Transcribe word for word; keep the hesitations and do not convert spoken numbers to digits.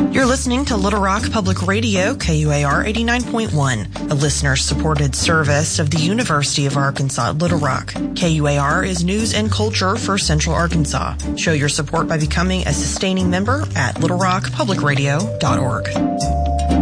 You're listening to Little Rock Public Radio, K U A R eighty-nine point one, a listener-supported service of the University of Arkansas at Little Rock. K U A R is news and culture for Central Arkansas. Show your support by becoming a sustaining member at little rock public radio dot org.